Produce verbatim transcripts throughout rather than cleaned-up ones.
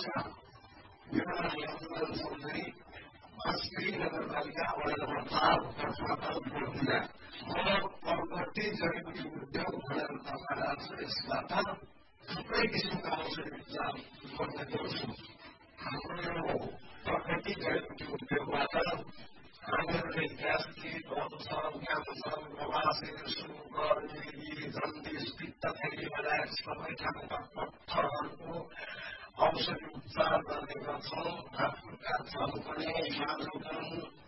नमस्कार मेरो नाम यमराज चौधरी मास्त्री नगरपालिका वडा नम्बर चार कठुवापाल जिल्ला म पर्वती जडीबुटी उद्योग भनेर नाममा राख्छु यसबाट थुप्रै किसिमका औषधि उपचार गर्ने गर्छु हाम्रो प्रकृति जडीबुटी उद्योगबाट हामीहरूले ग्यास्ट्रिक अल्सर क्यान्सर बवासिर सुगर मिर्गी जन्डिस पित्त थैली लगायत सबै खालका पत्थरहरूको औषधि उपचार गर्ने गर्छौँ हातखुट्टा छल्कने मानवपन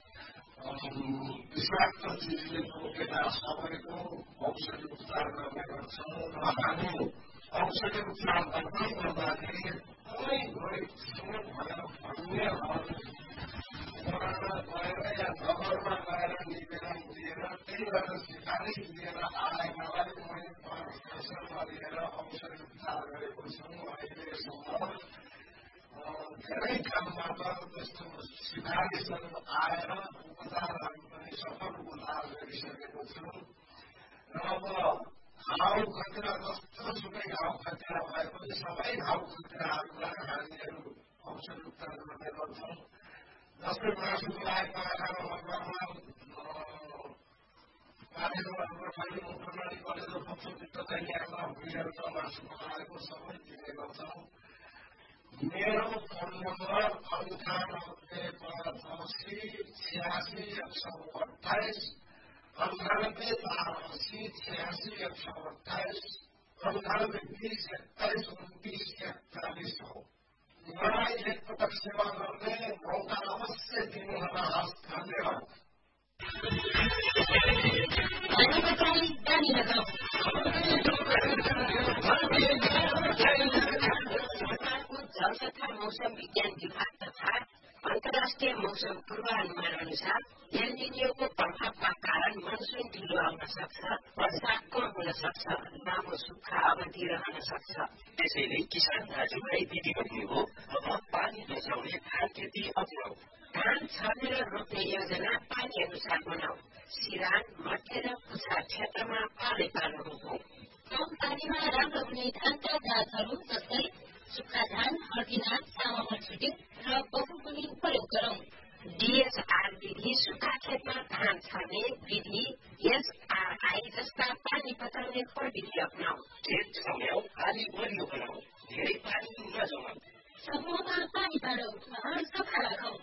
विषाक्त चिजले टोकेका सबैको औषधि उपचार गर्ने गर्छौँ र हामी औषधि उपचार गर्दै गर्दाखेरि कुनै गरिब भनेर भन्नेहरू वडामा गएर या नगरमा गएर निवेदन दिएर त्यहीबाट सिफारिस दिएर आएकालाई मैले परामर्श गरेर औषधि उपचार गरेको छु अहिलेसम्म धेरै ठाउँबाट त्यस्तो सिफारिसहरू आएर उपचारहरू पनि सफल उपचार गरिसकेको छु र अब घाउ खतरा जस्तो सुकै घाउ खतरा भए पनि सबै घाउ खतराहरूलाई हामीहरू औषधि उपचार गर्ने गर्छौँ जस्तै मासु पकाएको आँखामा पानीहरू खाली प्रणाली कलेजो पक्षभित्र चाहिँ यहाँ भुइँहरूमा मासु पकाएको सबै दिने गर्छौँ मेरो फोन नम्बर अन्ठानब्बे पचासी छ्यासी एक सौ अठाइस अन्ठानब्बे चार अस्सी छ्यासी एक सौ अठाइस अन्ठानब्बे बिस एक्काइस उन्तिस एकचालिस हो मलाई एकपटक सेवा गर्ने मौका अवश्य दिनुहोला हस् धन्यवाद जल तथा मौसम विज्ञान विभाग तथा अन्तर्राष्ट्रिय मौसम पूर्वानुमान अनुसार एलनिनियोको प्रभावका कारण मनसुन ढिलो आउन सक्छ वर्षा कम हुन सक्छ लामो सुक्खा अवधि रहन सक्छ त्यसैले किसान दाजुभाइ दिदीबहिनीको अब पानी बचाउने धान खेती अपनाऊ धान छर्ने र रोप्ने योजना पानी अनुसार बनाऊ सिरान मध्य र पुछा क्षेत्रमा पाले पालो रोपौं कम पानीमा राम्रो हुने धानका जातहरू जस्तै सुक्खा धान हर्दिना सामामा छुट्यो र बहुमुनी प्रयोग गरौं डीएसआर विधि सुक्खा खेतमा धान छर्ने विधि एसआरआई जस्ता पानी बचाउने प्रविधि अपनाऊ खेत छम्याउ आली बलियो बनाऊ धेरै पानी नजमाऊ समूहमा पानी पारौ घर सफा राखौ